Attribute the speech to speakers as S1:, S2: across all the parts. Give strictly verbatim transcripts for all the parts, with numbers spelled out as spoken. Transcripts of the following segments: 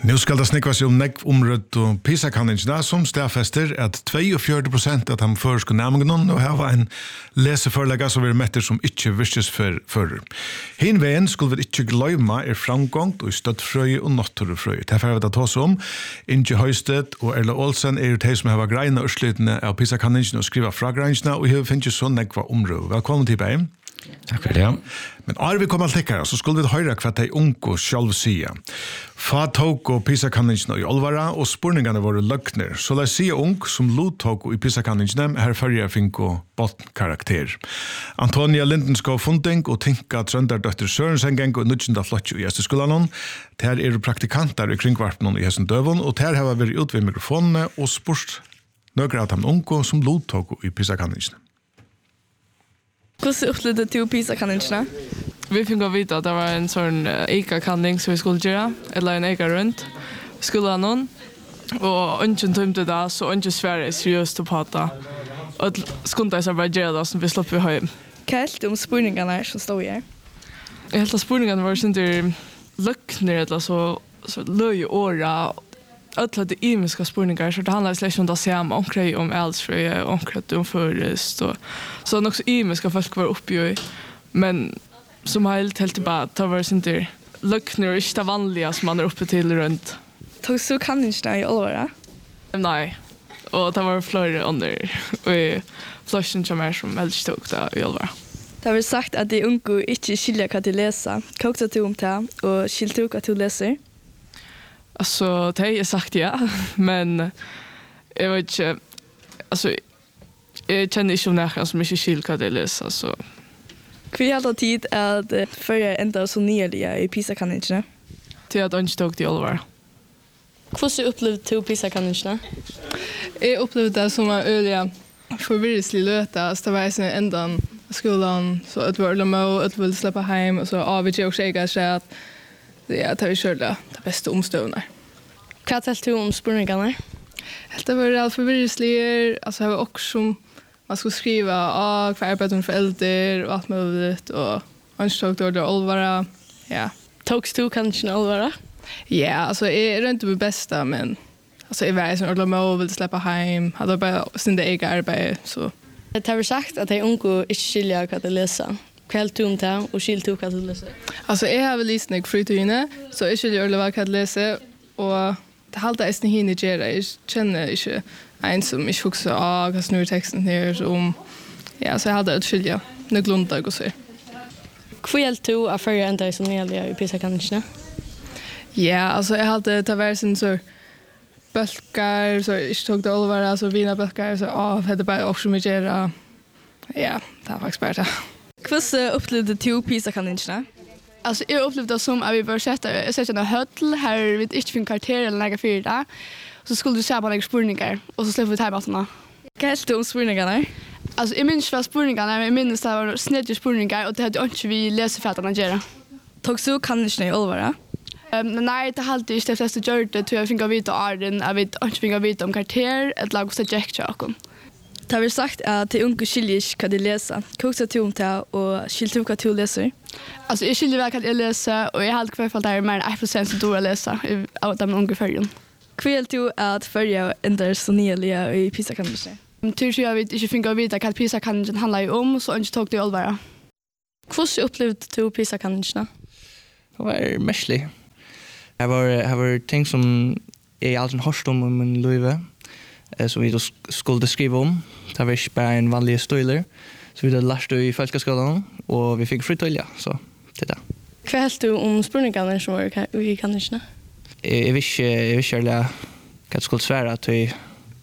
S1: Nu skal det snikva seg om nekv omrødt og PISA-kanningene som stedfester at fyrtio prosent av de førske nærmengene og har en leseførlegger som vil metter som ikke vistes for fører. Hin veien skulle vi ikke gløyma er framgångt og støttfrøye og naturfrøye. Derfor har vi det tås om. Inge Høystedt og Erla Olsen er de som har greina og slutene av PISA-kanningene og skriva fra greinene, og her finnes så nekva omrød. Velkommen til Beim.
S2: Takk for det.
S1: Men er vi kommer til her, så skulle vi høre hva de unge selv sier. Fa tok og PISA-kanningene i olvara, og spurningene var løgner. Så la si ung som lot tok i PISA-kanningene, her førje fink og botn-karakter. Antonia Lindenskov Funding og Tinka Trøndardøtter Sørensengang og Nudjenda Flotjo i Gjesteskolen. Der er praktikanter i kringvarpen i Hessen Døvon, og der har vi vært ut ved mikrofonene og spurt nøkker av de unge som lot tok i PISA-kanningene.
S3: Hvordan opplevde du PISA-kanningene?
S4: Vi fikk å vite at det var en sånn eika-kanning som vi skulle gjøre, eller en eika rundt. Vi skulle ha noen, og ønsken tømte det, så ønsken svære seriøst på det. Og skundet jeg så bare gjøre det, som vi slapp vi hjem.
S3: Hva er det om spurningene som stod her?
S4: Jeg helt av spurningene var sånn til løkner, eller så, så løy året, ödla de imiska spurningar, så det handlar slett om det samme, omkring om eldsfrøye, omkring om förrest, och så er också imiska folk var uppe i, men som helt helt tillbaka, det var inte lökner, inte det vanliga som man är uppe till runt.
S3: Tog så kanningene i olvara?
S4: Nej, och det var flera under, och i flashen som är som helst tog det i olvara.
S3: Det har sagt at de unge ikke skiljer hva de leser. Hva også du om det, og skiljer du hva du leser?
S4: Alltså det har jag sagt ja, men jag vet inte, alltså jag känner inte om nästan som inte skilka det läsa, så.
S3: Hva er det tid at førje enda så nylige i PISA-kanningene?
S4: Til at jeg ikke tog det alvor.
S3: Hvordan opplevde du PISA-kanningene?
S5: Jeg opplevde det som en øyelig forvirrelselig løte. Altså, det var en enda av skolen, så at vi var med og at vi ville slippe hjem, og så av vi også ikke har at ja, det har vi kjørt det beste omstøvende.
S3: Hva talte du om spurningene?
S5: Det var alt forvirrelselig, altså det var også som man skulle skriva ah, hva arbeidet med foreldre og alt muligt, og ønskjøk det var olvara, ja.
S3: Togst du kanskje olvara?
S5: Ja, altså jeg rønte mitt beste, men altså, jeg var som ordentlig med og ville slippe hjem, hadde bare sin det eget arbeid, så.
S3: Det har vi sagt at de unge ikke skiljer hva de leser. Hva er du om det, og skiljer du hva de leser?
S5: Altså, jeg har vel lyst nek frytøyene, så jeg skiljer ordentlig hva de leser, og det er alltid eisen henne gjør. Jeg kjenner ikke en som ikke fokser av hva snur teksten her, om, ja, så jeg hadde et skilje, nok lundag og så.
S3: Hva gjelder du av førje enda som gjelder i PISA-kanningene?
S5: Ja, altså, jeg hadde ta hver sin så bølger, så jeg ikke tok det olvara, så vina bølger, så ah, det er bare også mye gjør. Ja, det var faktisk bare det.
S3: Hvordan opplevde du PISA-kanningene?
S6: Alltså jag upplevde det som att vi bör sätta jag sätter en höll här vi inte fin kvarter eller några fyra så skulle du se på några spurningar och så släpper vi timeouterna.
S3: Vad är det om spurningarna?
S6: Alltså jag minns vad spurningarna men jag minns det var snedde spurningar och det hade inte vi läsefärdarna att göra.
S3: Tog så kanningene i olvara?
S6: Um, nej, det hade inte det flesta gjort det tror jag fick vita arden jag vet inte fick vita om kvarter ett lag så Jack Jacob.
S3: Det har vi sagt at de unge skiljer ikke hva de leser. Hva er det om det, og skiljer du hva du leser?
S6: Altså, jeg skiljer hva jeg leser, og jeg har i hvert fall det er mer enn ett prosent som du har leser av de unge førjen.
S3: Hva er det at førje ender så nylige i PISA-kanningene?
S6: Til jeg vet ikke finner å vite hva PISA-kanningene handler om, så ønsker jeg tok det i olvara.
S3: Hvordan opplevde du PISA-kanningene?
S2: Det var merslig. Det var, det var ting som jeg alltid har hørt om i min liv, som vi då skulle skriva om. Det var inte bara en vanlig stoiler. Så vi hade lärt det i Fölskaskolan och vi fick fritölja. Så det där.
S3: Vad helt du om spurningarna som var i kanningene?
S2: Jag visste jag visste att jag skulle svära att vi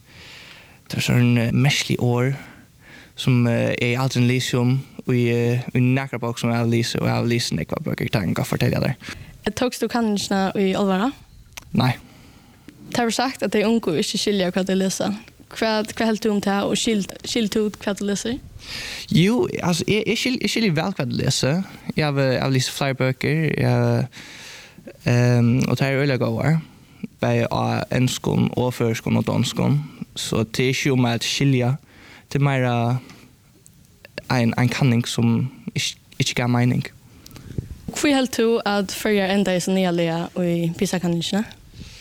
S2: det var sån märslig år som är alltid en lysum och i näkra bok som jag lyser och jag lyser när jag böcker tanka fortälja där.
S3: Togst du kanningene i olvara?
S2: Nej.
S3: Det har sagt at de unge ikke skiljer hva de leser. Hva, hva helt du om det, og skiljer du hva du leser?
S2: Jo, altså, jeg, jeg, skiljer, jeg skiljer vel hva du leser. Jeg har, jeg har lyst flere bøker, jeg, um, og det er øyelig gåver. Bare av enskån og førskån og danskån. Så det er ikke om at skilje. Det er mer en, en kanning som ikke, ikke gav mening.
S3: Hva helt du at førje enda i så nylige og i PISA-kanningene?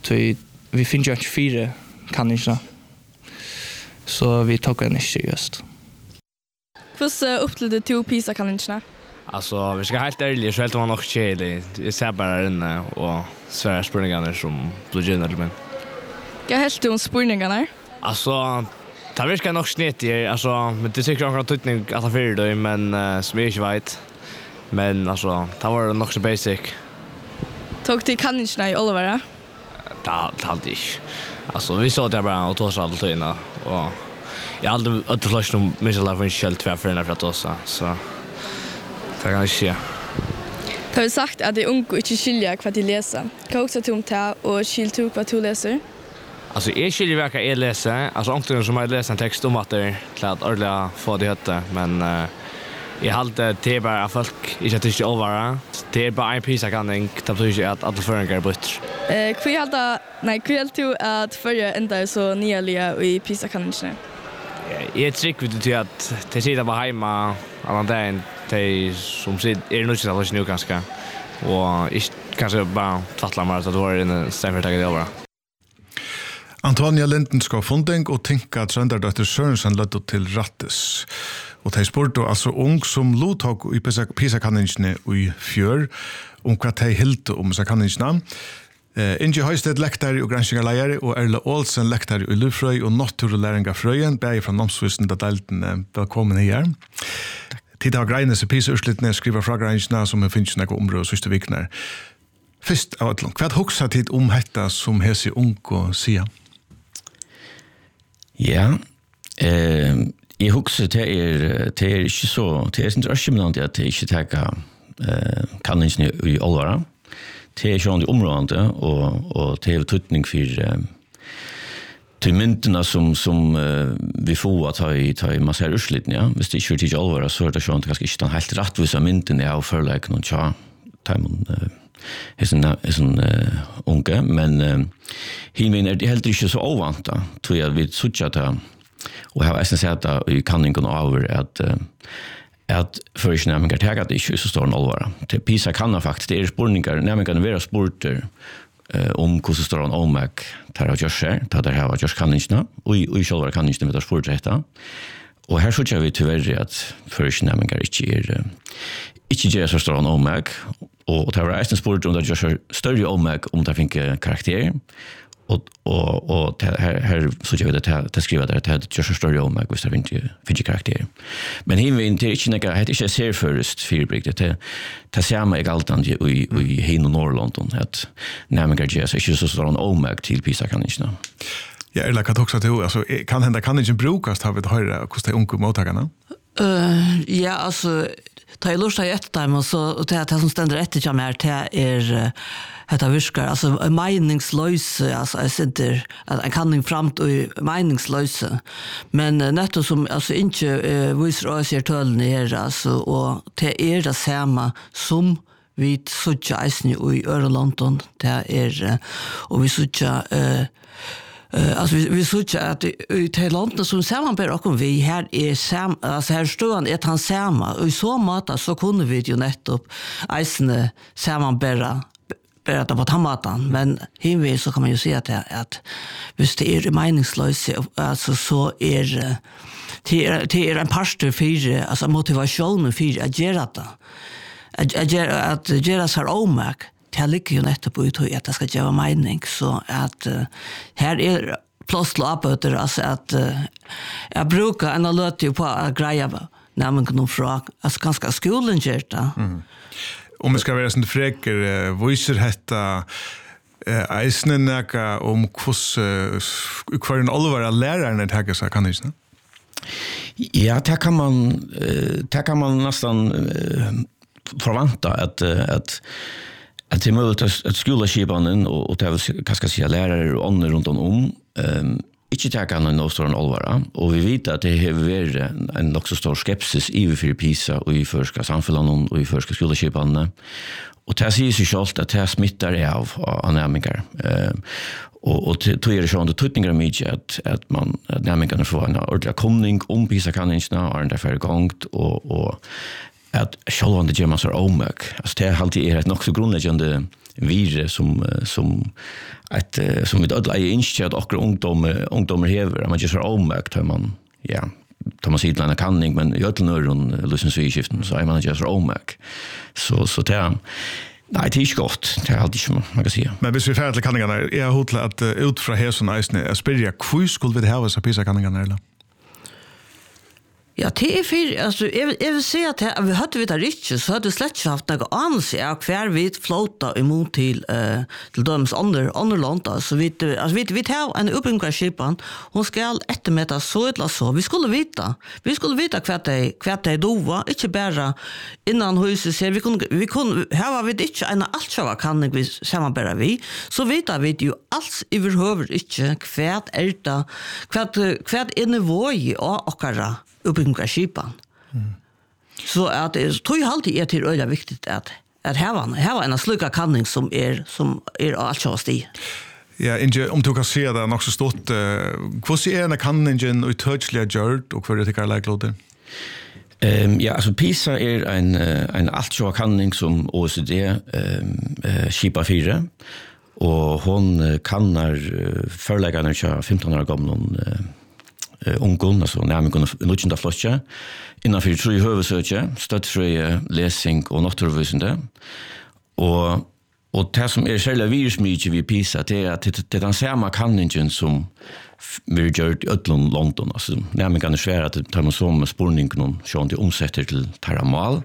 S2: vi finner jo ikke fire kannisene. Så vi tok den ikke seriøst.
S3: Hvordan upplevde du PISA-kannisene?
S7: Alltså, vi ska helt ärligt så helt man nog kedlig. Jag ser bara här inne och svåra spurningar som blir generellt men.
S3: Jag helt du om spurningarna?
S7: Alltså, det verkar nog snett alltså, men det tycker jag kan tutning alla för det men uh, som jag inte vet. Men alltså, det var nog så basic.
S3: Tog till kannisarna i Olvara?
S7: Det det hade jag. Alltså, vi såg det bara och tog så allt innan och jag hade inte flash om Michel av en skällt för för för att ossa så det kan ske.
S3: Du har sagt att det är unga inte skilja vad de läser. Kan också ta om det och skilja vad du läser?
S7: Alltså, jag skiljer verkar jag läser. Alltså, ångtungen som har läst en text om att det är att ordentligt få det hette. Men uh, jag har alltid det bara folk inte tycker allvara. Det är bara en PISA-kanning. Det betyder att alla föreningar är bort.
S3: Eh, Kvi halda, nej, kvi halda du att förra ända så nyliga i PISA-kanningen?
S7: Jag tycker vid det att det sitter bara hemma alla dagen. Det som sitter är nog inte alls nu ganska. Och ich kanske bara tvattla mer så att det var en stämförtaget över.
S1: Antonia Lindenskov Funding og Tinka Trønderdøtter Sørensen lødde til Rattes. Og de spurte altså ung som lottok i PISA-kanningene i fjør om hva de hilte om PISA-kanningene. Uh, Inge Høystedt lektar og granskingarleier og Erla Olsen lektar i Lufrøy og naturlæringarfrøyen, begge fra Namsvisen og Delten. Velkommen her. Tid av greiene seg PISA-urslittene skriver fra granskina som er finnes noen områder og siste vikner. Først av alt, hva hoksa tid om dette som hese ung og sier?
S8: Ja, eh, jeg husker det er, det er ikke så, det er ikke ørskemenant at jeg ikke tenker eh, kanningene i Olvara. Det er ikke i området, og, og det er tøtning for eh, til myndene som, som eh, vi får at ta i, ta i masse ursliten, ja. Hvis det ikke er til Olvara, så er det sånn at kanskje ikke den helt rettvise myndene jeg føler jeg ikke noen tja, ta i mun eh, är sån är sån unge men himmen är det helt inte så ovant då tror jag vi sucha ta och har jag sett att vi kan inte gå över att att för nämligen att jag det är så stor allvar till PISA kan faktiskt det är spurningar nämligen vara sporter om hur så står en omak tar jag just tar det här just kan inte och och själva kan inte med det sporträtta och här så jag vi tyvärr att för nämligen inte är inte just så stor en omak och det var en sport om det just större omväg om det finns karaktär och och och här här så jag vet att det skriver där att det just större omväg hvis det finns finns karaktär men hin vi inte inte några heter inte ser först fyrbrick det det ser man egalt i i hin och Norrland att nämligen just är så stor en omväg till PISA kan inte.
S1: Ja, eller kan också till alltså kan hända kan inte brukas har vi det höra kostar unga mottagarna.
S9: Uh, ja, alltså ta i lust i ett time och så det att som ständer efter jag mer det är heter viskar alltså meningslös alltså jag sitter att en kan fram till meningslös men netto som alltså inte visar oss er töllen är alltså och det är det samma som vi såg isen i London det är och vi såg eh Uh, alltså vi vi såg att i Thailand som sammanber och vi här är sam alltså här står ett han samma och i så mata så kunde vi ju nettopp isne sammanbera berätta på tamatan men hemvis så kan man ju se att att visst det är meningslöst alltså så är det är en pastor för alltså motivationen för att göra det att göra att göra så omak det ligger ju nettopp ut att det ska göra mening så att uh, här är plötsligt uppåter alltså att uh, jag brukar en låt ju på att greja nämligen någon fråga alltså ganska skolan gör det.
S1: Mm. Om vi ska vara sånt fräcker uh, visar detta uh, eisne näka om hur uh, kvar en allvar läraren det här så kan det inte.
S8: Ja, det kan man uh, det kan man nästan uh, förvänta att uh, att att det är möjligt att skolaskipanen och, och det är kanske säga lärare och andra runt om um, inte ta kan någon stor allvara och vi vet att det har varit en, en också stor skepsis i för PISA och i förska samhällen och i förska skolaskipanen och det säger sig självt att det smittar av anämningar um, och och då är det så att tutningar mycket att att man anämningarna får en ordentlig komning om PISA kan inte när det för gångt och och att själva det gör man så omök. Alltså det är alltid är ett nog så grundläggande vire som, som, ett, som vi alla är inställt och ungdom, ungdomar hever. Man just har omökt hur man, ja, tar man sidan en kanning, men i ötlnören lyssnar så i skiften så är man just har omökt. Så, så det är nej, det är inte gott. Det är alltid som man kan säga.
S1: Men hvis vi er ferdig til kanningarna, er jeg hodla at uh, ut fra hæsen eisne, jeg spyrir, hvor skulle vi ha så PISA-kanningarna, eller?
S9: Ja, det är för alltså jag jag vill säga att vi hade vi där inte så hade slett inte haft något annat ja kvar vi flota emot till eh till döms andra andra land så vi alltså vi vi tar en uppbyggnadsskipan hon ska eftermäta så eller så vi skulle veta vi skulle veta kvart det kvart det då var inte bara innan huset ser vi kunde vi kunde här var vi inte en alltjava kan vi samarbeta vi så vet vi ju alls överhuvud inte kvart älta kvart kvart nivå i och uppbygga skipan. Mm. Så att det tror jag alltid är till öliga viktigt att att här var här var en sluka kanning som är som är alltså sti.
S1: Ja, inte om du kan se det nog så stort hur ser en kanningen ut touchliga gjort och för det tycker jag like låter.
S8: Ehm ja, alltså PISA är en en alltså kanning som O E C D ehm uh, skipa fyra och hon kannar uh, förläggarna tjugo femton år gamla uh, Uh, ungdom, altså nærmere nødvendig av flotja, innenfor tre høvesøkje, støttfrøye, lesing og naturvisende. Og, og det som er særlig virusmykje ved PISA, det er at det, det er den samme kanningen som vi gjør i Øtlund, London. Altså, nærmere kan det svære at det tar man så med spurningen som de omsetter til terramal.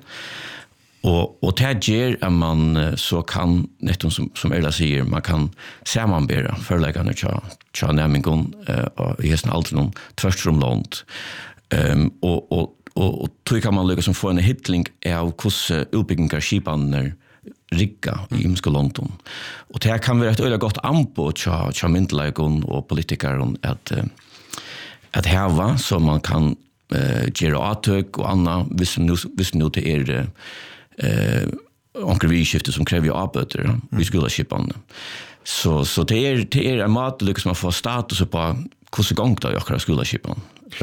S8: Og, og det gjør at man så kan, nettopp som, som Erla sier, man kan sammanbære forleggene til tja nærmingen uh, og i hesten alltid noen tvørstrom lånt. Um, og, og, og, og tog kan man lykke som få en hittling av hvordan utbyggingar skipene rigga i imske London. Og det kan være et øyla godt anbå tja, tja myndelagon og politikeren at, uh, at heva, så man kan uh, gjøre avtøk og anna, hvis nu, hvis nu det er uh, eh onkel vi som kräver arbete mm. vi skulle skippa. Så så det är det är en mat liksom man får status på hur gång då jag skulle skippa.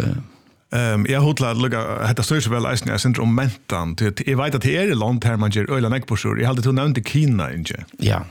S1: Ehm jag hotla lugga hetta störs väl isne syndrom mentan till jag vet att det är långt här man ger öla neck på så jag hade till nämnt Kina inte.
S8: Ja.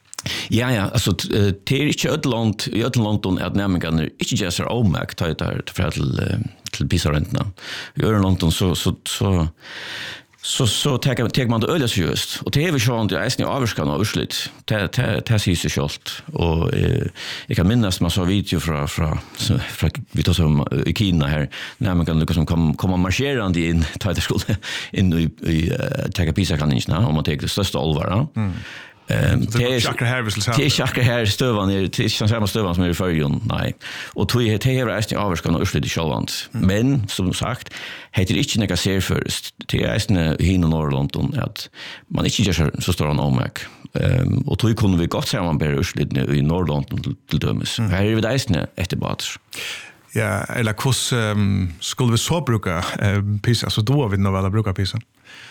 S8: Ja ja, alltså det är inte ett land i ett land att nämligen inte just så omärkt ta det för till till pisarentna. I London så så så så så tar tar man det öliga seriöst och det är vi ju inte ens ni avskan och urslut det det det ser sig självt och eh, jag kan minnas man så video från från från vi tar som i Kina här när man kan liksom komma komma marscherande in ta det skulle in i i ta PISA kan inte om man tar det största allvar. Mm. Ehm det är chakra här vill säga. Det är chakra här stövan är det är samma stövan som är i förjon. Nej. Och tog det här är inte avskan och urslut i självant. Men som sagt heter det inte några ser först. Det är en hin och Norrland att man inte gör så stor en omök. Ehm och tog kunde vi gott säga man ber urslut i Norrland till dömes. Här är det ästne efterbart.
S1: Ja, eller hur um, skulle vi så bruka uh, PISA så då vi nog väl bruka PISA.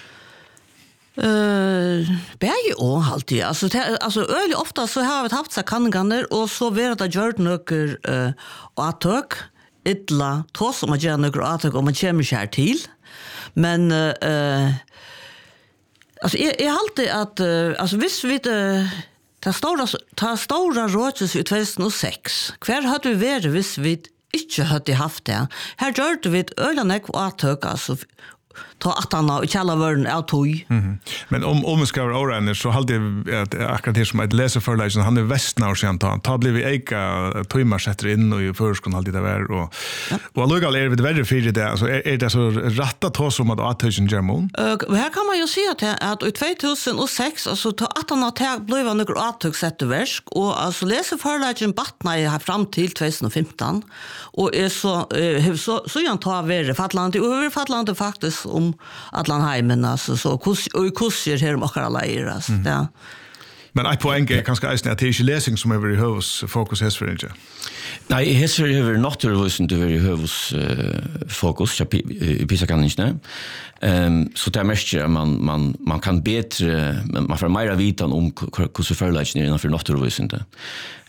S9: Eh, bäge och alltid. Alltså det, alltså öl ofta så har vi haft så kanningar och så vill det gjort några eh attök illa to som man gör några attök om man kommer här till. Men eh alltså är är alltid att uh, alltså visst vi det ta stora ta stora rådses i tjugohundrasex. Kvar hade vi varit visst vi inte hade haft det. Här gjorde vi ett ölanek attök alltså ta attarna och kalla vörn av tog.
S1: Mm. Men om om vi ska vara orange så hade jag att akkurat det som ett läsarförlägg han är västnår sen ta ta blir vi eka timmar sätter in och i förskon alltid det var och ja. Och lugga är det väldigt för det alltså är, är det så rätta ta som att attention germon.
S9: Eh här kan man ju se att att i tjugohundrasex alltså ta attarna tag blev några attök sätt verk och alltså läsarförläggen battna i fram till tjugohundrafemton och är så eh, så så jag tar över Fatland över Fatland faktiskt om Atlanheimen alltså så kus och kurser här om alla läger alltså mm. ja.
S1: Men ett poäng är kanske är att det är läsning som över i hus fokus här för inte.
S8: Nej, history över naturvisande över i hus fokus i PISA kan inte. Ehm så det mest man man man kan bättre man får mer vita om hur så förläggs ner för naturvisande.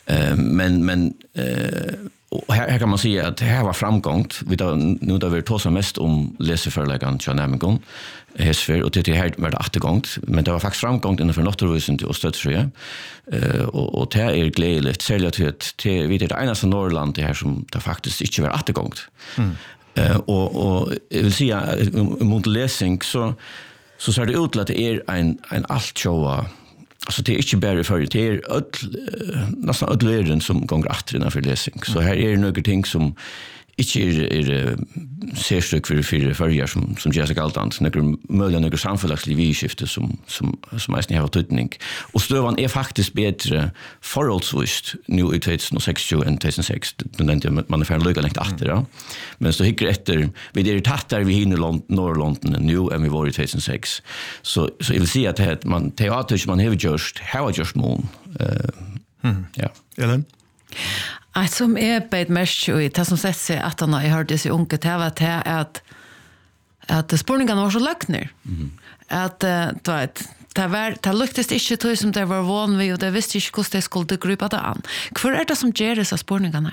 S8: Eh, men men eh, och här, här kan man säga att det här var framgångt. Vi då nu då vi tar mest om läseförläggaren John Amigon. Hesfer och det här var det åttegångt, men det var faktiskt framgångt innanför Notterhusen och Stödsfria. Eh och och det är glädjligt sälja till att det vi det ena som Norrland det här som det faktiskt inte var åttegångt. Mm. Eh och och jag vill säga mot läsning så så ser det ut att det är en en allt show. Alltså det är inte bara för det är öll nästan öll världen som går rätt innanför läsning. Så här är det några ting som ikke er, er særstøk for fire førjer som, som gjør seg alt annet. Noen mulig noen samfunnslige vidskifte som, som, som eisen har tøytning. Og støvan er faktisk bedre forholdsvist nå i tjugo sekstio enn tjugo seks. Man er ferdig løyga lengt atter. Ja. Men så hikker etter, vi er tattere vi hinner Norrlondene nå enn vi var i tjugo seks. Så, så jeg vil si at det, man, det er at man har gjørst, har gjørst mån. Uh, mm. Ja.
S1: Ellen?
S10: Ett som är beit mest och det som sett sig att han har hört det sig unga det var det att att spårningarna var så lögner. Mm. Att det var ett det var det luktes inte till som det var van vid och det visste inte hur det skulle grupa det an. Hur är det som ger dessa spårningarna?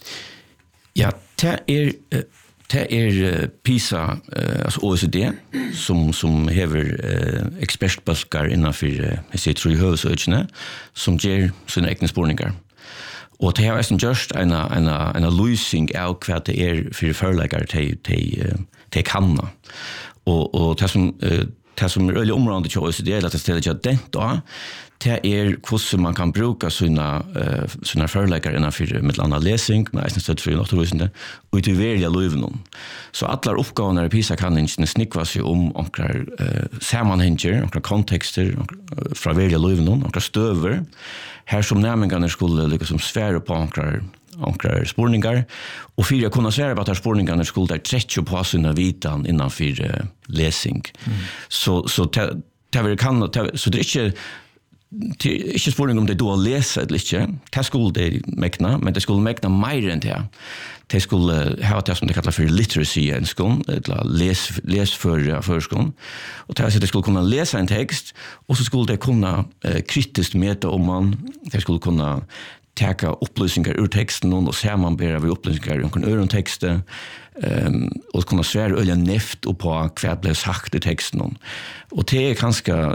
S8: Ja, det är det är PISA alltså O E C D som som häver expertbulkar innanför jag ser tror jag huvudöarna som ger sina egna spårningar. Och det har ju just en en en losing av vad det är för förläggare till till till kanna. Och och det som det som är öle området till O E C D är att det ställer jag det då det är hur man kan bruka sina sina förläggare innanför med andra läsning med en stöd för Notterhusen och det välja löven. Så alla uppgåvorna i PISA kan inte snickvas ju om omkrar sammanhänger och kontexter från välja löven och stöver här som nämningarna skulle liksom svära på omkrar omkrar spårningar och för att kunna svära på att spårningarna skulle där trettio på sina vitan innanför läsning. Mm. Så så det det kan så det är inte det är inte spårning om det då läsa eller inte. Det skulle det mäkna, men det skulle mäkna mer än det. Det skulle ha det som det kallas för literacy i en skolan, eller läs, läs för förskolan. Och det, så det skulle kunna läsa en text, och så skulle det kunna eh, kritiskt mäta om man, det skulle kunna täcka upplysningar ur texten och sammanbära vid upplysningar ur en örontext um, och kunna svära öliga näft och på vad blev sagt i texten. Och det är ganska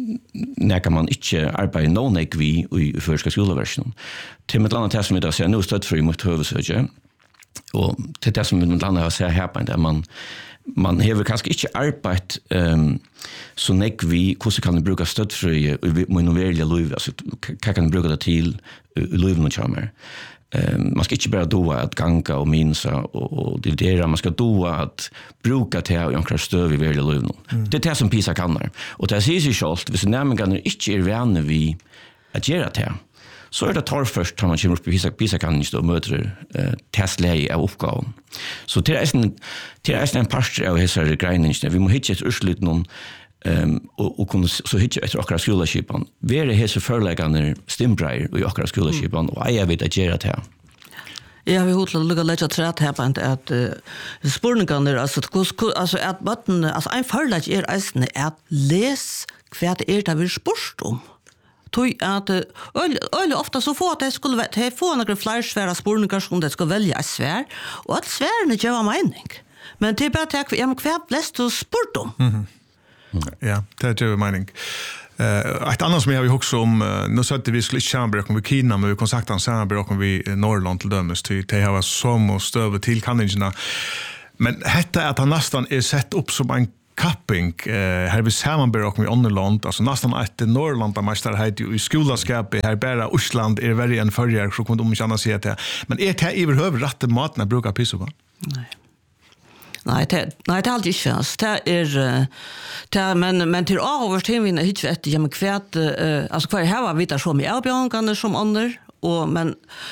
S8: när man inte arbetar någon ekvi i förska skolversionen. Till med annat som vi då ser nu stöd för mot huvudsöke. Och till det som vi med annat har sett här på där man man har kanske inte arbetat um, så nekvi hur kan man bruka stödfri i monoverliga liv alltså kan kan bruka det till liv och charmer. Um, man ska inte bara doa att ganga och minsa och, och det är det man ska doa att bruka det och några stöv i verliga liv. Mm. Det är det som PISA kan. Och det säger sig självt, hvis nämligen inte är vänner vi att göra det. Så är det tar först när man kommer upp i PISA, PISA kan inte då möter eh, testläge av uppgåvan. Så det är en det är en part av hela grejen. Vi måste hitta ett urslut någon um, och, och kunna så hitta ett akkurat skolaskipan. Vi är hela förläggande stimbrejer och akkurat skolaskipan och jag vet att göra det här.
S9: Ja, vi har hållit lugga lägga trätt här på att uh, spårningarna alltså alltså att botten alltså en förlägg är eisen att läs kvart är det vi spurst om. Tui at öll ofta så får det skulle det få några fler svära spårningar som det ska välja svär och att svärna gör mening. Men det är bara att jag kvar bläst och spurt om.
S1: Mhm. Ja, det gör mening. Eh ett annat som jag har också om nu så att vi skulle chamber om vi Kina men vi kontaktar samarbete om vi Norrland till dömes till det har som och stöv till kanningarna. Men detta är att han nästan är sett upp som en kapping eh här vi sammanber och med Underland alltså nästan ett Norrland mästare heter i skolaskapet här bara Osland är väldigt en förjar så kommer de inte annars se det men är det överhuvud rätt maten att bruka pissa på
S9: nej nej det nej det är alltid chans det är det men men till över till vi inte vet jag med kvärt alltså kvar här var vi där så med erbjudanden som andra och men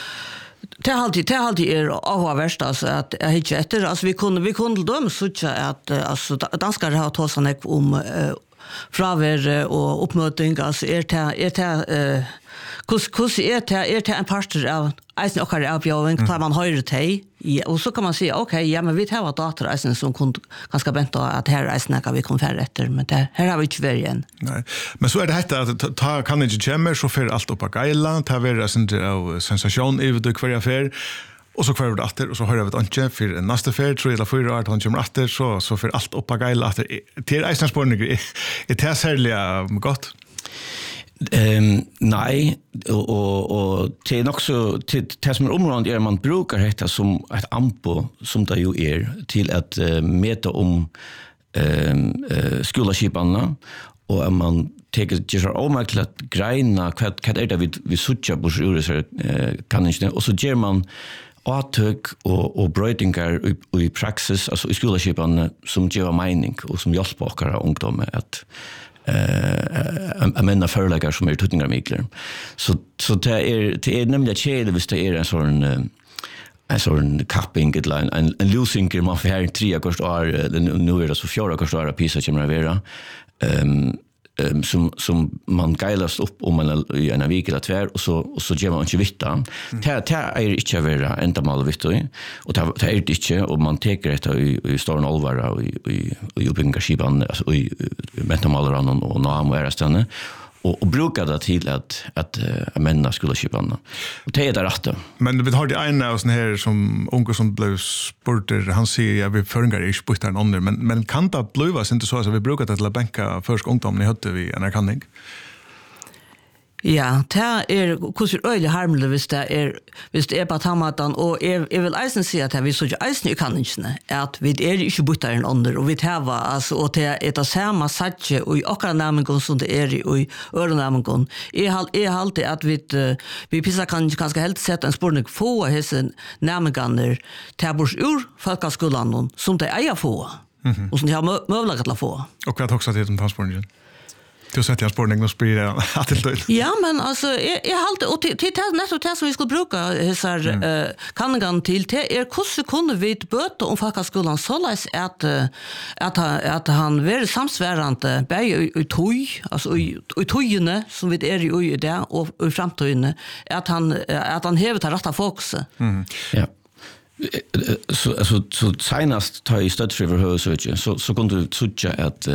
S9: det har alltid det har alltid är avvärst alltså att jag inte efter alltså vi kunde vi kunde då så att alltså danskar har tagit såna om fraver och uppmötning alltså är det är det Hur är det är det en pastor av eisen och är avbjudning tar man höra till och så kan man säga okej ja men vi har dator eisen som kunde ganska bänt att här eisen kan vi konferera efter men det här har vi inte varit igen.
S1: Nej. Men så är det här att ta kan inte kämmer så för allt upp på gaila ta vara sånt av sensation i det kvar affär. Och så kvar det åter och så har jag vet inte för nästa fär tror jag eller fyra år han kommer åter så så för allt upp på gaila att till eisen spårning är det särskilt gott.
S8: Um, nej, och, och, och det är också till det som är området är man brukar detta som ett ampo som det ju är till att uh, mäta om um, uh, skolaskiparna och om man tänker just om att greina vad vad är det vi vi sucha på ur så kan inte och så ger man åtök och och brötingar i, i praxis alltså i skolaskiparna som ger mening och som hjälper oss ungdomar att eh uh, amena förläggar som är tutningar mikler. Så så det är det är nämligen chede visst det är en sån en sån capping ett line en en losing game av här tre kost år nu är det så fjärde kost år pisa kommer vara ehm um, som som man geilas upp om man i en vecka eller två och så och så ger man inte vitta. Det det är inte vara ända mal vitt och det det är inte och man tar det i i stor allvar och i i i uppbygga skiban alltså i metamalarna och namn och resten och och brukar det till att att uh, männa skulle skiban. Och det är det rätta.
S1: Men vi har det ena av sån här som onkel som blev sporter han säger jag vi förngar är sportar en annan men men kan det bli inte så att vi brukar det till bänka först ungdomar ni hade vi en kanning.
S9: Ja, det er kusur øyelig harmelig hvis det er hvis det er på tammatan og jeg, jeg vil eisen si at vi så ikke eisen i kanningsene at vi er ikke byttar en ånder og vi teva altså og det er det samme satje og i akkurat nærmengon som det er i i ørenærmengon jeg har jeg har alltid at vi vi pissa kan ganske helt sett en spurning få hese nærmenganer tabors ur folkaskolan som det eier få mm-hmm. og som de har møvlaget til å få.
S1: Og hva er det også til den transporten? Du har sett jag spårning och sprider att det.
S9: Ja, men alltså jag jag har alltid och till till nästa test som vi skulle bruka så här eh kan gan till till är hur kunde vi böta om fackskolan så läs att att att han var samsvärande bäj i toj alltså i i tojene som vi är i där och i framtiden att han att han hävt att rätta fokus.
S8: Mm. Ja. Så alltså så senast tar i stödfriver hörsöken så så kunde du sucha att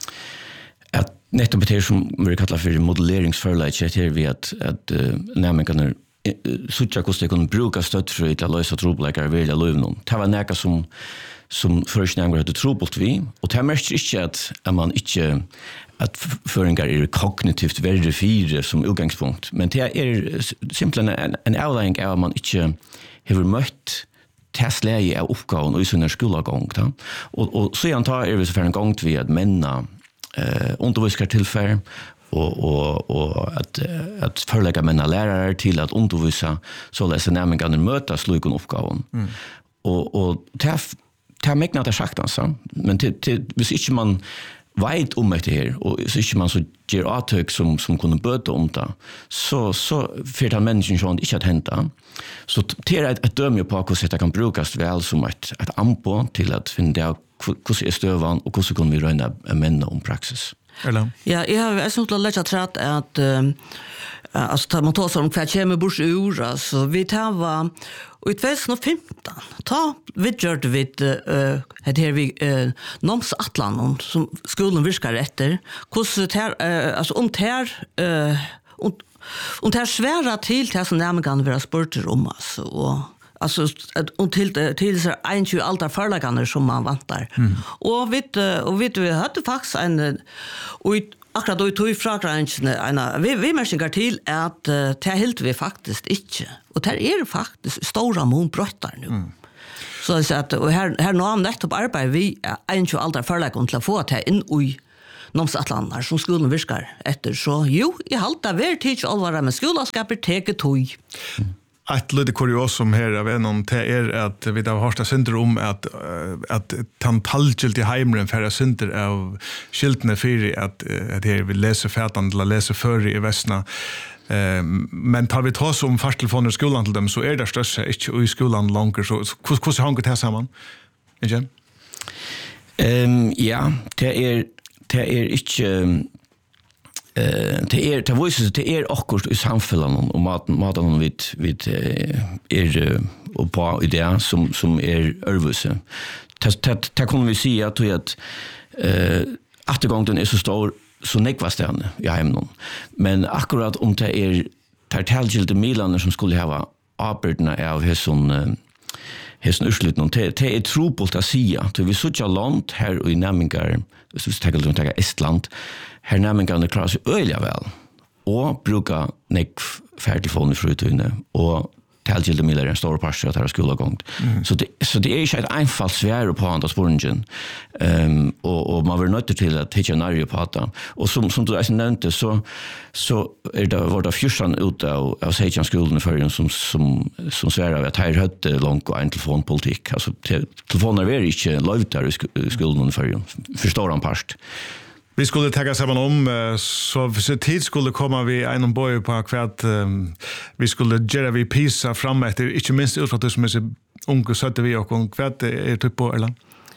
S8: att nettopp det som vi kallar för modelleringsförläge heter vi att att uh, nämligen kan sucha kosta kan bruka stödfri till att lösa trubbelakar vilja lövnon. Det var näka som som först när det trubbelt vi och det märks inte att att man inte att föringar är kognitivt väldigt fyra som utgångspunkt men det är simpelt en en outline av man inte har mött testläge av uppgåvan och i såna skolagång då och och så antar är vi så för en gång vi att männa eh undervisar tillfär och och och att att förlägga männa lärare till att undervisa så läsa nämligen kan mötas lukon uppgåvan. Mm. Och och ta ta mäkna det sagt alltså men till till vis inte man vet om det här och så inte man så ger attök som som kunde böta om det så så för den människan som inte att hända så det är ett döme på hur det kan brukas väl som ett ett ampo till att finna hur är stövan och hur kan vi röna männa om praxis.
S1: Eller?
S9: Ja, jag har jag skulle lägga trätt att uh, alltså tar man tar som kvar kommer bors ur alltså vi tar var och i tjugo femton ta vi gjorde vi uh, det här vi uh, noms Atlanton som skolan viskar efter hur det här uh, alltså om det här uh, och och det här svära till till som nämligen vara sporter om alltså och alltså och till till så en tjugo alta förlagarna som man vantar. Mm. Och vet och vet vi hade faktiskt en och akkurat då tog frågranchen en vi vi märker till att uh, det helt vi faktiskt inte och det är faktiskt stora monbrottar nu. Mm. Så så att och här här nu nettopp arbetar vi en tjugo alta förlagarna till att få det in i noms Atlantar som skolan viskar efter så jo i halta ver teach allvara med skolaskaper teke tog. Mm.
S1: Ett lite kuriosum här av en om det är att vi har hörsta syndrom att att tantalgilt i hemren för synder av skiltne för att att det vill läsa färdan eller läsa för i västna. Eh men tar vi ta som fastelfoner skolan till dem så är det största inte i skolan långt så hur hur hänger det samman? Igen.
S8: Ehm ja, det är det är inte eh det är det visar det är akkurat i samhället och maten maten vid vid är och på idé som som är örvuse. Det det det kommer vi se att att eh återgången är så stor så nekva stjärna i hemmen. Men akkurat om det är tar tillgilde milaner som skulle ha arbetarna av hesson hesson ursluten det det är trupult att säga. Det vi så land här i Nämmingar så vi tänker att ta Estland här Nämmingar det klarar sig öliga väl och brukar nek färdigtelefon i frutune och tillgilde milaner en stor pastor att ha skolgång. Mm. Så det så det är inte ett einfalt svär på andra spåringen. Ehm och och man vill nöta till att hitta nära på att och som som du nämnde så så är det var det fjärsan ut av av Sejan skolan för som som som svär av att här hade långt och en telefonpolitik alltså telefoner är inte lovt där i skolan för förstår han past.
S1: Vi skulle ta oss om, så hvis tid skulle komma vi en boy på kvart um, vi skulle göra vi pisa fram efter, inte minst ut fra det som är så unge sötte vi och kvart är typ på, eller?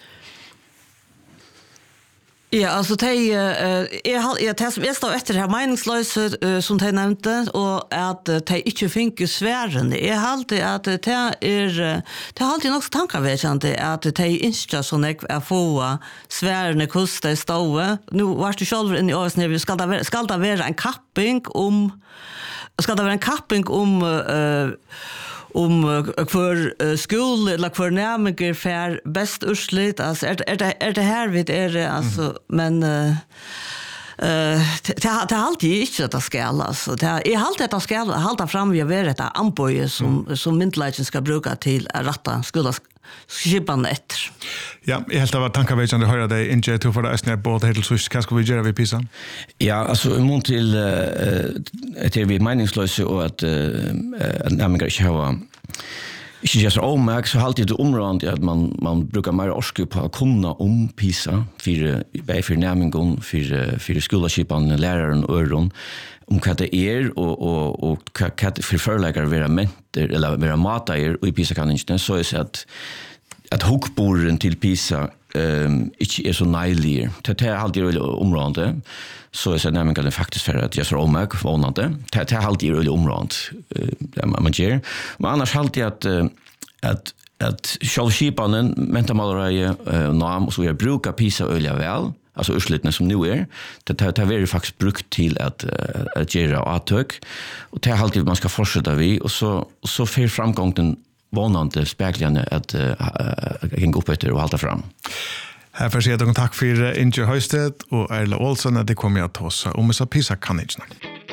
S9: Ja, alltså det är jag det som jag står efter det här meningslösa som de nämnde och att det inte finns svärande. Jag har alltid att det är det har alltid också tankeväckande att det är inte så nek att få svärande kosta i ståe. Nu var det själv in i oss när vi ska det ska det vara en kapping om ska det vara en kapping om uh, om för skol eller för närmare för bäst urslit alltså är är det är det här vid är det alltså mm. men eh eh det har alltid inte att ska alltså det är alltid att ska hålla fram vi är det amboje som mm. som myndligheten ska bruka till att rätta skola skipan efter.
S1: Ja, jag helt av tankeväckande höra dig inte till för det är både helt så ska ska vi göra vi pissa.
S8: Ja, alltså i mån till eh till vi meningslösa och att att nämligen inte ha inte just omärk så alltid det området att man man brukar mer orska på att kunna om pissa för bei för nämningen för för skolaskipan läraren öron om vad det är och och och vad för förläggare vara mentor eller vara mataer och i pissa kan inte så är det att att hukboren till pissa ehm inte är så nejlig. Det är alltid i området så är det nämligen faktiskt för att jag så omärk vånande. Det är alltid i området där man gör. Men annars alltid att att att självskipanen mentamalareje nam och så jag brukar pissa öliga väl. Alltså urslitna som nu är det det har vi faktiskt brukt till att att göra attök och det är alltid man ska fortsätta vi och så så för framgången vånande speglande att en gå bättre och hålla fram.
S1: Här får jag säga tack för Inge Höjstedt och Erla Olsson att det kommer att ta oss om så pissa kan inte.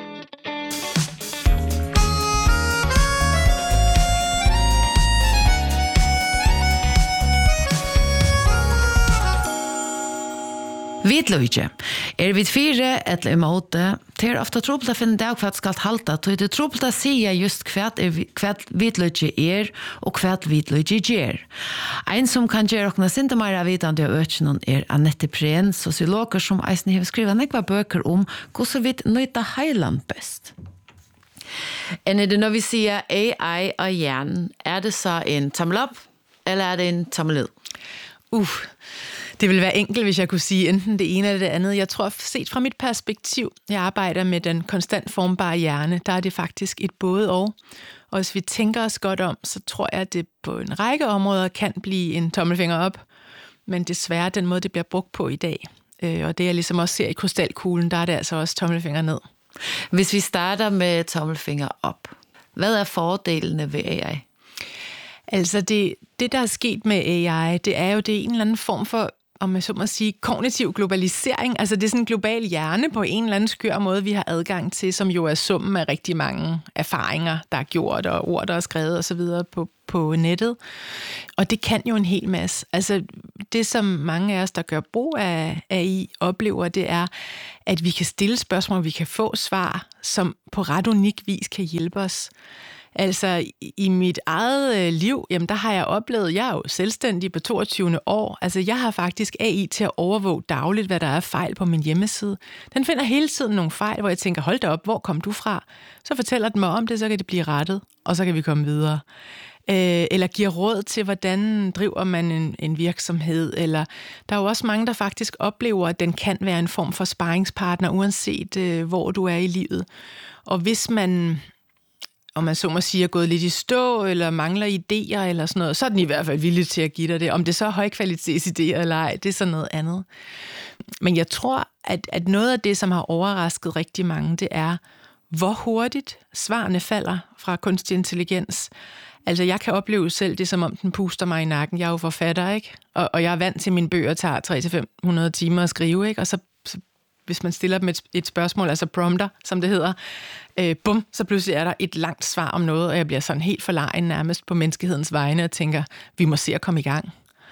S10: Vitløyge. Er vi fire eller emote, det er ofte trobelt å finne det hva skal halta, så det er trobelt å si just hva er vitløyge er, og hva vitløyge gjør. En som kan gjøre åkne sinte mer vidande av økene er Annette Prehn, sosiologer som eisen har skrivet nekva bøker om hvordan vi nøyta heiland best. Enn er det når vi sier A I og hjernen, er det så en tommel opp, eller er det en tommel ud?
S11: Uff. Det vil være enkelt, hvis jeg kunne sige enten det ene eller det andet. Jeg tror, set fra mit perspektiv, jeg arbejder med den konstant formbare hjerne, der er det faktisk et både og. Og hvis vi tænker os godt om, så tror jeg, at det på en række områder kan blive en tommelfinger op. Men desværre den måde, det bliver brugt på i dag. Og det jeg ligesom også ser i krystalkuglen, der er det altså også tommelfinger ned.
S10: Hvis vi starter med tommelfinger op, hvad er fordelene ved A I?
S11: Altså det, det der er sket med A I, det er jo det er en eller anden form for, om man så må sige, kognitiv globalisering. Altså det er sådan en global hjerne på en eller anden skør måde, vi har adgang til, som jo er summen af rigtig mange erfaringer, der er gjort, og ord, der er skrevet og så videre på, på nettet. Og det kan jo en hel masse. Altså det, som mange af os, der gør brug af A I, oplever, det er, at vi kan stille spørgsmål, vi kan få svar, som på ret unik vis kan hjælpe os. Altså i mit eget liv, jamen der har jeg oplevet, jeg er jo selvstændig på toogtyvende år, altså jeg har faktisk A I til at overvåge dagligt, hvad der er fejl på min hjemmeside. Den finder hele tiden nogle fejl, hvor jeg tænker, hold da op, hvor kom du fra? Så fortæller den mig om det, så kan det blive rettet, og så kan vi komme videre. øh, eller giver råd til, hvordan driver man en, en virksomhed, eller der er jo også mange, der faktisk oplever, at den kan være en form for sparringspartner, uanset øh, hvor du er i livet. Og hvis man, om man så må sige, er gået lidt i stå, eller mangler idéer, eller sådan noget, så er den i hvert fald villig til at give dig det. Om det så er højkvalitetsidéer eller ej, det er sådan noget andet. Men jeg tror, at, at noget af det, som har overrasket rigtig mange, det er, hvor hurtigt svarene falder fra kunstig intelligens. Altså, jeg kan opleve selv det, som om den puster mig i nakken. Jeg er jo forfatter, ikke? Og, og jeg er vant til, at mine bøger tager tre til fem hundrede timer at skrive, ikke? Og så, så hvis man stiller dem et, et spørgsmål, altså prompter, som det hedder, øh, bum, så pludselig er der et langt svar om noget, og jeg bliver sådan helt forlegen nærmest på menneskehedens vegne og tænker, vi må se at komme i gang.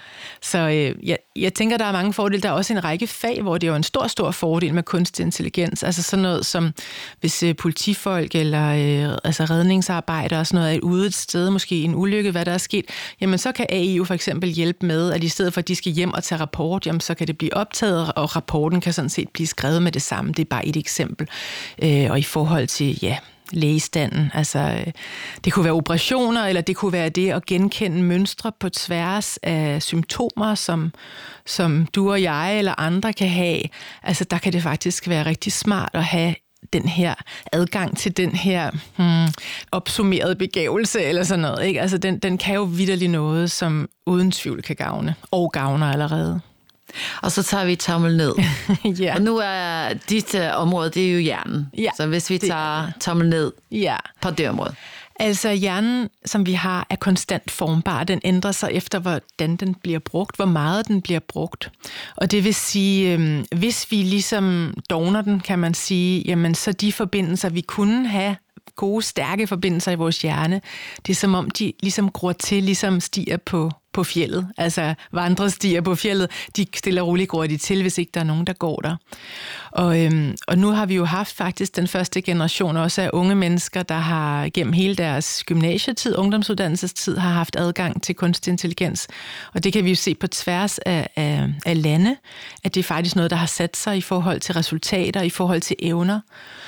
S11: Så øh, jeg, jeg tænker, der er mange fordele. Der er også en række fag, hvor det er jo en stor, stor fordel med kunstig intelligens. Altså sådan noget som, hvis øh, politifolk eller øh, altså redningsarbejdere og sådan noget er ude et sted, måske en ulykke, hvad der er sket, jamen så kan A I jo for eksempel hjælpe med, at i stedet for, at de skal hjem og tage rapport, jamen så kan det blive optaget, og rapporten kan sådan set blive skrevet med det samme. Det er bare et eksempel. Øh, og i forhold til, ja, lægestanden. Altså, det kunne være operationer, eller det kunne være det at genkende mønstre på tværs af symptomer, som, som du og jeg eller andre kan have. Altså, der kan det faktisk være rigtig smart at have den her adgang til den her hmm, opsummerede begævelse eller sådan noget. Ikke? Altså, den, den kan jo vitterligt noget, som uden tvivl kan gavne, og gavner allerede.
S10: Og så tager vi tommel ned.
S11: Ja.
S10: Og nu er dit uh, område, det er jo hjernen.
S11: Ja,
S10: så hvis vi tager tommel ned
S11: ja.
S10: på det område.
S11: Altså hjernen, som vi har, er konstant formbar. Den ændrer sig efter, hvordan den bliver brugt, hvor meget den bliver brugt. Og det vil sige, øh, hvis vi ligesom dogner den, kan man sige, jamen så de forbindelser, vi kunne have, gode, stærke forbindelser i vores hjerne, det er som om, de ligesom gror til, ligesom stiger på, på fjeldet. Altså vandre stiger på fjeldet, de stille og roligt gror de til, hvis ikke der er nogen, der går der. Og, øhm, og nu har vi jo haft faktisk den første generation også af unge mennesker, der har gennem hele deres gymnasietid, ungdomsuddannelsestid, har haft adgang til kunstig intelligens. Og det kan vi jo se på tværs af, af, af lande, at det er faktisk noget, der har sat sig i forhold til resultater, i forhold til evner.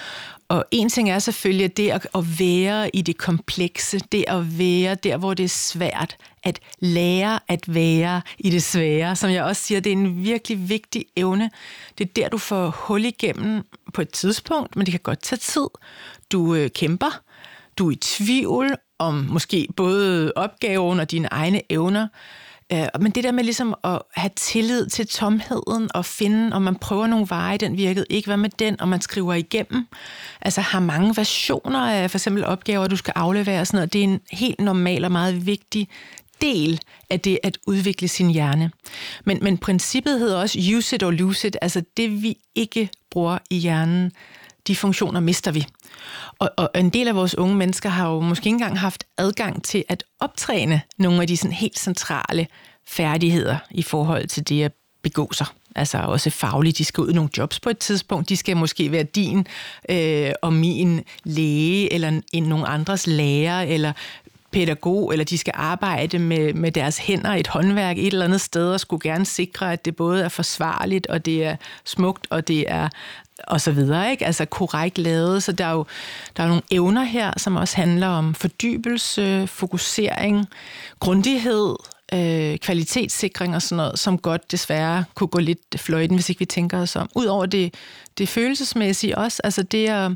S11: Og en ting er selvfølgelig, at det at være i det komplekse, det at være der, hvor det er svært, at lære at være i det svære, som jeg også siger, det er en virkelig vigtig evne. Det er der, du får hul igennem på et tidspunkt, men det kan godt tage tid. Du øh, kæmper, du er i tvivl om måske både opgaven og dine egne evner. Men det der med ligesom at have tillid til tomheden og finde, om man prøver nogle veje, den virkede ikke, hvad med den, og man skriver igennem. Altså har mange versioner af for eksempel opgaver, du skal aflevere og sådan noget. Det er en helt normal og meget vigtig del af det at udvikle sin hjerne. Men, men princippet hedder også use it or lose it, altså det vi ikke bruger i hjernen, de funktioner mister vi. Og, og en del af vores unge mennesker har jo måske ikke engang haft adgang til at optræne nogle af de sådan helt centrale færdigheder i forhold til det at begå sig. Altså også fagligt, de skal ud i nogle jobs på et tidspunkt. De skal måske være din øh, og min læge, eller en, nogle andres lærer, eller pædagog, eller de skal arbejde med, med deres hænder i et håndværk et eller andet sted, og skulle gerne sikre, at det både er forsvarligt, og det er smukt, og det er og så videre, ikke? Altså korrekt lavet, så der er jo der er nogle evner her, som også handler om fordybelse, fokusering, grundighed, øh, kvalitetssikring og sådan noget, som godt desværre kunne gå lidt fløjten, hvis ikke vi tænker os om. Udover det, det følelsesmæssige også, altså det er,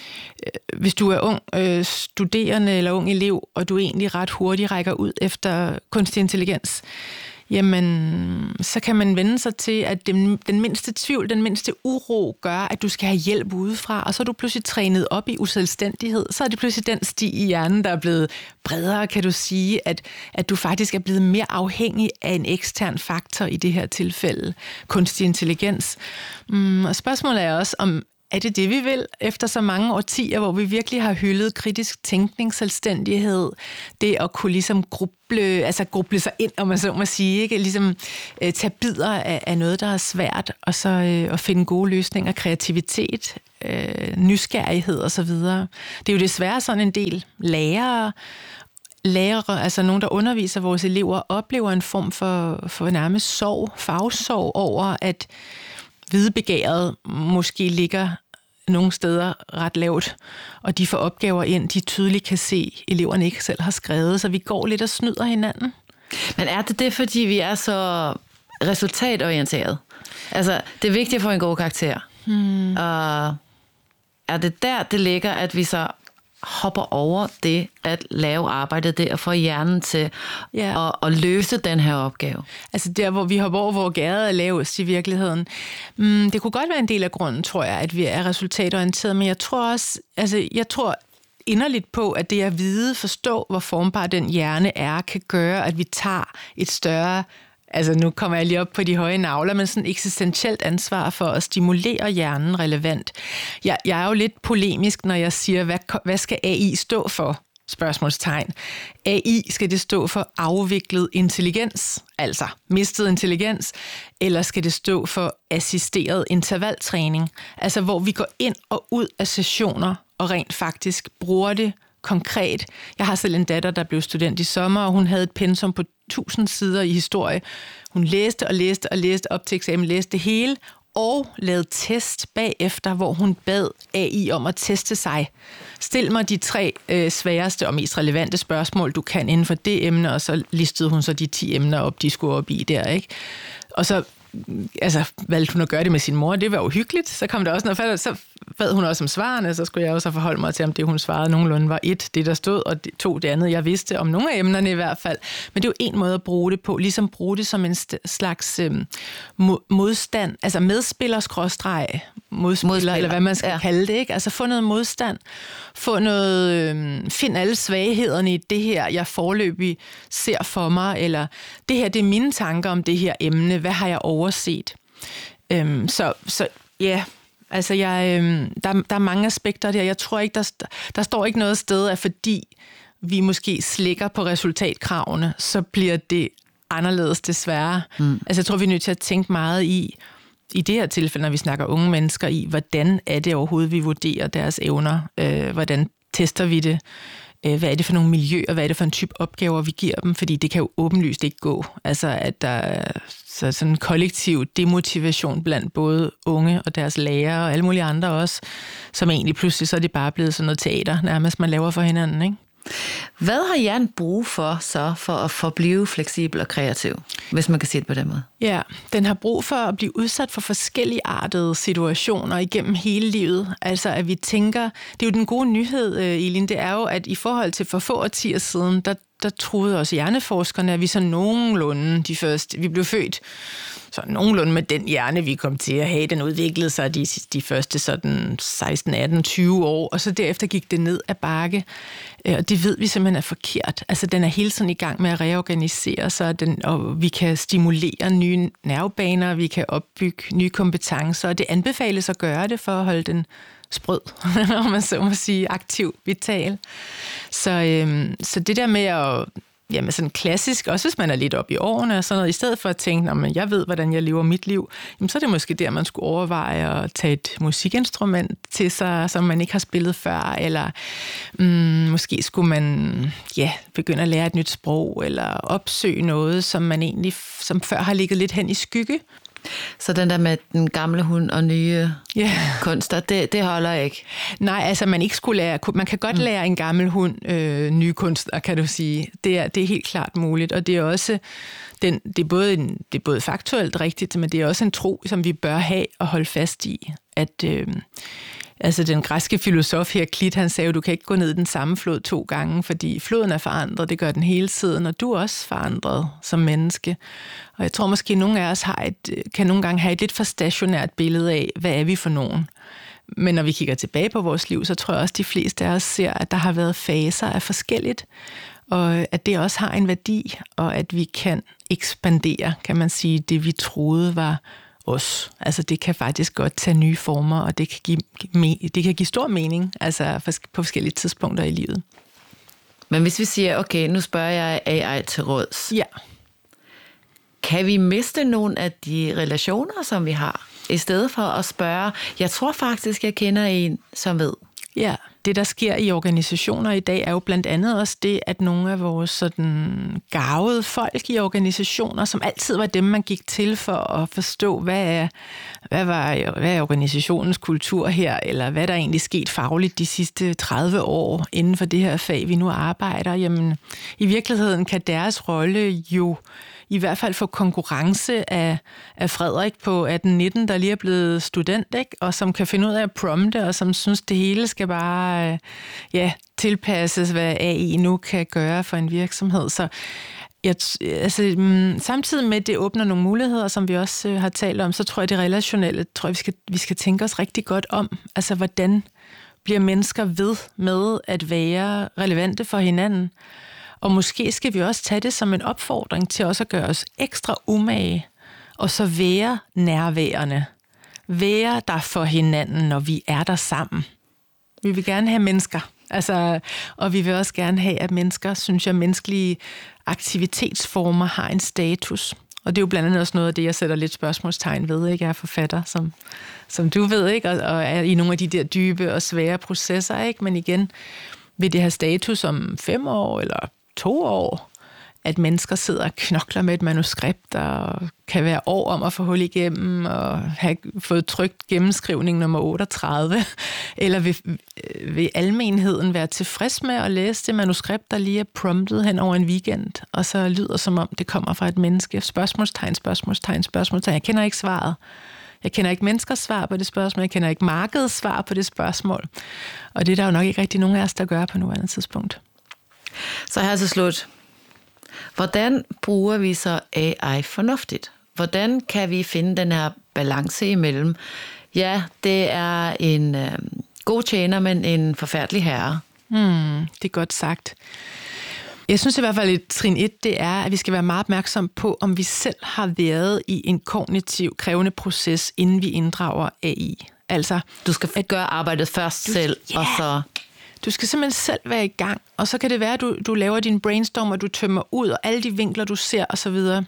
S11: øh, hvis du er ung øh, studerende eller ung elev, og du egentlig ret hurtigt rækker ud efter kunstig intelligens, jamen, så kan man vende sig til, at den, den mindste tvivl, den mindste uro gør, at du skal have hjælp udefra, og så er du pludselig trænet op i uselvstændighed. Så er det pludselig den sti i hjernen, der er blevet bredere, kan du sige, at, at du faktisk er blevet mere afhængig af en ekstern faktor i det her tilfælde, kunstig intelligens. Mm, og spørgsmålet er også, om er det det, vi vil, efter så mange årtier, hvor vi virkelig har hyldet kritisk tænkning, selvstændighed, det at kunne ligesom gruble, altså gruble sig ind, om man så må sige, ikke? Ligesom øh, tage bidder af, af noget, der er svært, og så øh, at finde gode løsninger, kreativitet, øh, nysgerrighed og så videre. Det er jo desværre sådan en del lærere, lærere, altså nogen, der underviser vores elever, oplever en form for, for nærmest sorg, fagsorg over, at hvidebegæret måske ligger nogle steder ret lavt, og de får opgaver ind, de tydeligt kan se, eleverne ikke selv har skrevet, så vi går lidt og snyder hinanden.
S10: Men er det det, fordi vi er så resultatorienteret? Altså, det er vigtigt at få en god karakter. Hmm. Og er det der, det ligger, at vi så hopper over det at lave arbejdet der og få hjernen til ja. at, at løse den her opgave?
S11: Altså der, hvor vi hopper over, hvor gaden er lavest i virkeligheden. Mm, det kunne godt være en del af grunden, tror jeg, at vi er resultatorienteret, men jeg tror også, altså jeg tror inderligt på, at det at vide, forstå, hvor formbar den hjerne er, kan gøre, at vi tager et større, altså nu kommer jeg lige op på de høje navler, men sådan eksistentielt ansvar for at stimulere hjernen relevant. Jeg, jeg er jo lidt polemisk, når jeg siger, hvad, hvad skal A I stå for? Spørgsmålstegn. A I skal det stå for afviklet intelligens, altså mistet intelligens, eller skal det stå for assisteret intervaltræning, altså hvor vi går ind og ud af sessioner og rent faktisk bruger det konkret. Jeg har selv en datter, der blev student i sommer, og hun havde et pensum på tusind sider i historie. Hun læste og læste og læste op til eksamen, læste det hele, og lavede test bagefter, hvor hun bad A I om at teste sig. Stil mig de tre øh, sværeste og mest relevante spørgsmål, du kan inden for det emne, og så listede hun så de ti emner op, de skulle op i der, ikke? Og så altså, valgte hun at gøre det med sin mor, det var jo hyggeligt. Så kom der også noget færdigt, så bad hun også om svarene, så skulle jeg også forholde mig til, om det, hun svarede nogenlunde, var et, det der stod, og to, det andet, jeg vidste om nogle af emnerne i hvert fald. Men det er jo en måde at bruge det på, ligesom bruge det som en slags øhm, modstand, altså medspiller-skråstreg, modspiller, modspiller, eller hvad man skal ja. kalde det, ikke? Altså få noget modstand, få noget, øhm, find alle svaghederne i det her, jeg foreløbig ser for mig, eller det her, det er mine tanker om det her emne, hvad har jeg overset? Øhm, så, så ja, altså jeg, øhm, der, der er mange aspekter der. Jeg tror ikke, der, der står ikke noget sted, at fordi vi måske slikker på resultatkravene, så bliver det anderledes desværre. Mm. Altså jeg tror, vi er nødt til at tænke meget i, i det her tilfælde, når vi snakker unge mennesker, i hvordan er det overhovedet, vi vurderer deres evner? Øh, hvordan tester vi det? Hvad er det for nogle miljøer, hvad er det for en type opgaver, vi giver dem? Fordi det kan jo åbenlyst ikke gå. Altså, at der er så sådan en kollektiv demotivation blandt både unge og deres lærere og alle mulige andre også, som egentlig pludselig så er det bare blevet sådan noget teater, nærmest man laver for hinanden, ikke?
S10: Hvad har hjernen brug for så for at forblive fleksibel og kreativ, hvis man kan sige det på den måde?
S11: Ja, den har brug for at blive udsat for forskellige artede situationer igennem hele livet. Altså at vi tænker, det er jo den gode nyhed, Elin, det er jo, at i forhold til for få årtier siden, der, der troede også hjerneforskerne, at vi så nogenlunde de første, vi blev født så nogenlunde med den hjerne, vi kom til at have, den udviklede sig de, de første sådan seksten, atten, tyve år, og så derefter gik det ned ad bakke. Og det ved vi simpelthen er forkert. Altså, den er hele tiden i gang med at reorganisere sig, den, og vi kan stimulere nye nervebaner, vi kan opbygge nye kompetencer, og det anbefales at gøre det for at holde den sprød, om man så må sige, aktiv, vital. Så, øhm, så det der med at jamen sådan klassisk, også hvis man er lidt op i årene og sådan noget, i stedet for at tænke, at jeg ved, hvordan jeg lever mit liv, jamen så er det måske der, man skulle overveje at tage et musikinstrument til sig, som man ikke har spillet før, eller mm, måske skulle man ja, begynde at lære et nyt sprog, eller opsøge noget, som man egentlig, som før har ligget lidt hen i skygge.
S10: Så den der med den gamle hund og nye yeah. kunster, det, det holder ikke?
S11: Nej, altså man ikke skulle lære, man kan godt lære en gammel hund øh, nye kunster, kan du sige. Det er, det er helt klart muligt, og det er også, den, det, er både en, det er både faktuelt rigtigt, men det er også en tro, som vi bør have og holde fast i, at øh, altså den græske filosof Heraklit, han sagde jo, du kan ikke gå ned i den samme flod to gange, fordi floden er forandret, det gør den hele tiden, og du er også forandret som menneske. Og jeg tror måske, at nogle af os har et, kan nogle gange have et lidt for stationært billede af, hvad er vi for nogen. Men når vi kigger tilbage på vores liv, så tror jeg også, at de fleste af os ser, at der har været faser af forskelligt, og at det også har en værdi, og at vi kan ekspandere, kan man sige, det vi troede var os. Altså det kan faktisk godt tage nye former, og det kan give, det kan give stor mening, altså på forskellige tidspunkter i livet.
S10: Men hvis vi siger, okay, nu spørger jeg A I til råds.
S11: Ja.
S10: Kan vi miste nogle af de relationer, som vi har, i stedet for at spørge, jeg tror faktisk, jeg kender en, som ved.
S11: Ja. det, der sker i organisationer i dag, er jo blandt andet også det, at nogle af vores sådan garvede folk i organisationer, som altid var dem, man gik til for at forstå, hvad er, hvad var, hvad er organisationens kultur her, eller hvad der egentlig sket fagligt de sidste tredive år inden for det her fag, vi nu arbejder. Jamen, i virkeligheden kan deres rolle jo i hvert fald få konkurrence af, af Frederik på atten nitten, der lige er blevet student, ikke? Og som kan finde ud af at prompte, og som synes, det hele skal bare ja, tilpasses, hvad A I nu kan gøre for en virksomhed. Så jeg, altså, samtidig med, at det åbner nogle muligheder, som vi også har talt om, så tror jeg, det relationelle, tror jeg, vi skal, vi skal tænke os rigtig godt om. Altså, hvordan bliver mennesker ved med at være relevante for hinanden? Og måske skal vi også tage det som en opfordring til også at gøre os ekstra umage, og så være nærværende. Være der for hinanden, når vi er der sammen. Vi vil gerne have mennesker. Altså, og vi vil også gerne have, at mennesker, synes jeg, menneskelige aktivitetsformer har en status. Og det er jo blandt andet også noget af det, jeg sætter lidt spørgsmålstegn ved, ikke? Jeg er forfatter, som, som du ved, ikke? Og, og er i nogle af de der dybe og svære processer, ikke? Men igen, vil det have status om fem år eller to år, at mennesker sidder og knokler med et manuskript, og kan være år om at få hul igennem, og have fået trykt gennemskrivning nummer otteogtredive, eller vil, vil almenheden være tilfreds med at læse det manuskript, der lige er promptet hen over en weekend, og så lyder som om, det kommer fra et menneske. Spørgsmålstegn, spørgsmålstegn, spørgsmålstegn. Jeg kender ikke svaret. Jeg kender ikke menneskers svar på det spørgsmål, jeg kender ikke markedets svar på det spørgsmål, og det er der jo nok ikke rigtig nogen af os, der gør på nuværende tidspunkt.
S10: Så her til slut. Hvordan bruger vi så A I fornuftigt? Hvordan kan vi finde den her balance imellem? Ja, det er en øh, god tjener, men en forfærdelig herre.
S11: Hmm, det er godt sagt. Jeg synes i hvert fald, at trin et, det er, at vi skal være meget opmærksom på, om vi selv har været i en kognitiv, krævende proces, inden vi inddrager A I. Altså,
S10: du skal at gøre arbejdet først du, selv, yeah. og så...
S11: Du skal simpelthen selv være i gang, og så kan det være, at du, du laver din brainstorm, og du tømmer ud, og alle de vinkler, du ser, og så videre.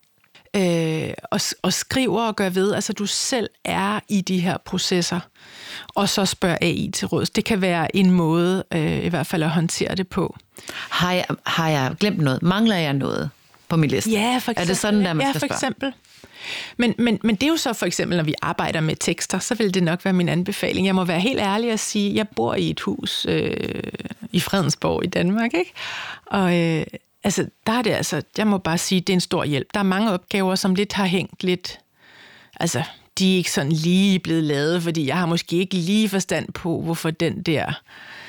S11: Øh, og, og skriver og gør ved, altså du selv er i de her processer, og så spørger A I til råds. Det kan være en måde, øh, i hvert fald at håndtere det på.
S10: Har jeg, har jeg glemt noget? Mangler jeg noget på min liste?
S11: Ja, for eksempel.
S10: Er det sådan, der man
S11: ja,
S10: skal
S11: for
S10: spørge?
S11: Eksempel. Men, men, men det er jo så for eksempel, når vi arbejder med tekster, så vil det nok være min anbefaling. Jeg må være helt ærlig at sige, at jeg bor i et hus øh, i Fredensborg i Danmark, ikke? Og øh, altså, der er det altså, jeg må bare sige, det er en stor hjælp. Der er mange opgaver, som lidt har hængt lidt, altså, de er ikke sådan lige blevet lavet, fordi jeg har måske ikke lige forstand på, hvorfor den der,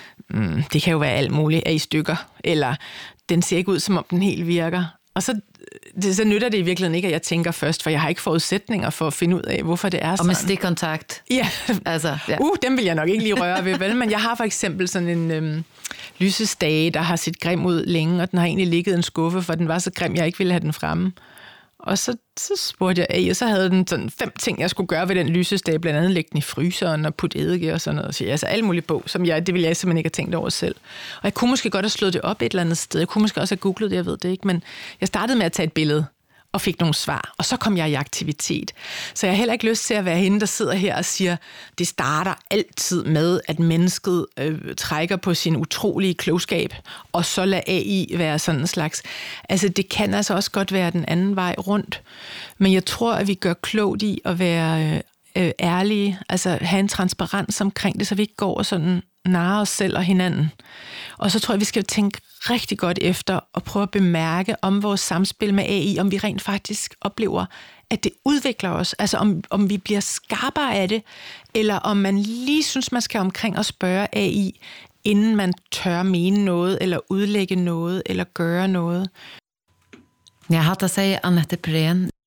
S11: mm, det kan jo være alt muligt, er i stykker, eller den ser ikke ud, som om den helt virker. Og så, det, så nytter det i virkeligheden ikke, at jeg tænker først, for jeg har ikke forudsætninger for at finde ud af, hvorfor det er sådan.
S10: Og med stikkontakt.
S11: Ja,
S10: altså, ja.
S11: Uh, dem vil jeg nok ikke lige røre ved, vel? Men jeg har for eksempel sådan en øhm, lysestage, der har set grim ud længe, og den har egentlig ligget i en skuffe, for den var så grim, jeg ikke ville have den fremme. Og så, så spurgte jeg A I, og så havde den sådan fem ting, jeg skulle gøre ved den lysestage, blandt andet lægge den i fryseren og putte eddike og sådan noget. Så altså alle mulige på, som jeg, det ville jeg simpelthen ikke have tænkt over selv. Og jeg kunne måske godt have slået det op et eller andet sted. Jeg kunne måske også have googlet det, jeg ved det ikke. Men jeg startede med at tage et billede og fik nogle svar, og så kom jeg i aktivitet. Så jeg har heller ikke lyst til at være hende, der sidder her og siger, det starter altid med, at mennesket øh, trækker på sin utrolige klogskab, og så lader A I være sådan en slags. Altså det kan altså også godt være den anden vej rundt, men jeg tror, at vi gør klogt i at være øh, øh, ærlige, altså have en transparens omkring det, så vi ikke går og sådan narrer os selv og hinanden. Og så tror jeg, vi skal tænke rigtig godt efter og prøve at bemærke om vores samspil med A I, om vi rent faktisk oplever, at det udvikler os. Altså om, om vi bliver skarpere af det, eller om man lige synes, man skal omkring og spørge A I, inden man tør mene noget, eller udlægge noget, eller gøre noget.
S10: Jeg har at sige Annette Prehn.